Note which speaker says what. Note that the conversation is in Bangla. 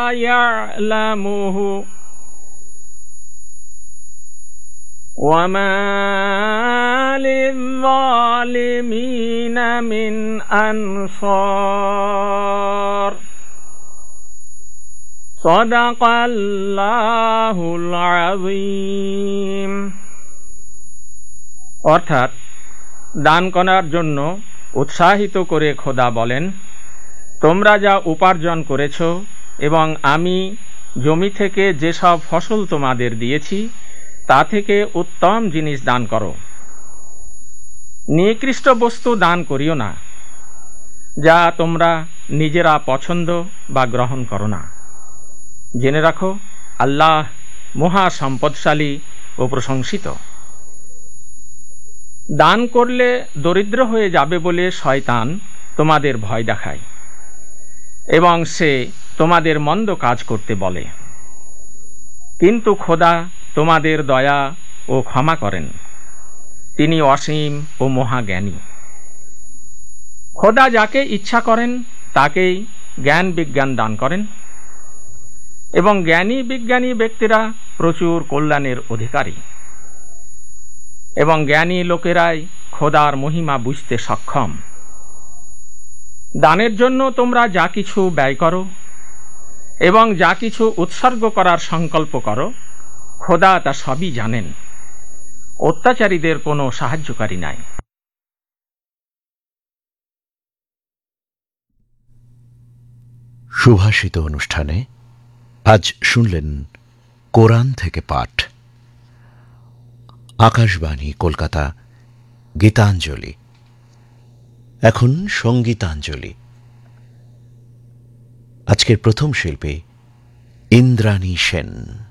Speaker 1: يعلمه وما للظالمين من أنصار صدق الله العظيم। অর্থাৎ দান করার জন্য উৎসাহিত করে খোদা বলেন, তোমরা যা উপার্জন করেছ এবং আমি জমি থেকে যেসব ফসল তোমাদের দিয়েছি তা থেকে উত্তম জিনিস দান করো। নিকৃষ্ট বস্তু দান করিও না, যা তোমরা নিজেরা পছন্দ বা গ্রহণ করো না। জেনে রাখো, আল্লাহ মহা সম্পদশালী ও প্রশংসিত। দান করলে দরিদ্র হয়ে যাবে বলে শয়তান তোমাদের ভয় দেখায় এবং সে তোমাদের মন্দ কাজ করতে বলে, কিন্তু খোদা তোমাদের দয়া ও ক্ষমা করেন। তিনি অসীম ও মহাজ্ঞানী। খোদা যাকে ইচ্ছা করেন তাকেই জ্ঞান বিজ্ঞান দান করেন এবং জ্ঞানী বিজ্ঞানী ব্যক্তিরা প্রচুর কল্যাণের অধিকারী এবং জ্ঞানী লোকেরাই খোদার মহিমা বুঝতে সক্ষম। দানের জন্য তোমরা যা কিছু ব্যয় করো এবং যা কিছু উৎসর্গ করার সংকল্প করো, খোদা তা সবই জানেন। অত্যাচারীদের কোনো সাহায্যকারী নাই।
Speaker 2: সুভাষিত অনুষ্ঠানে আজ শুনলেন কোরআন থেকে পাঠ। আকাশবাণী কলকাতা, গীতাঞ্জলি। এখন সঙ্গীতাঞ্জলি। আজকের প্রথম শিল্পী ইন্দ্রাণী সেন।